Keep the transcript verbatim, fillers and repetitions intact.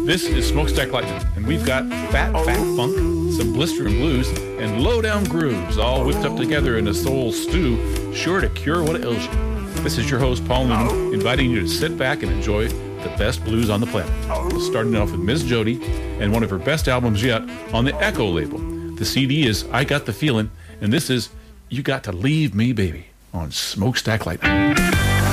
This is Smokestack Lightning, and we've got fat, fat funk, some blistering blues, and low-down grooves, all whipped up together in a soul stew, sure to cure what ails you. This is your host, Paul Noonan, inviting you to sit back and enjoy the best blues on the planet. Starting off with Miss Jody and one of her best albums yet on the Echo label. The C D is I Got the Feeling, and this is You Got to Leave Me, Baby, on Smokestack Lightning.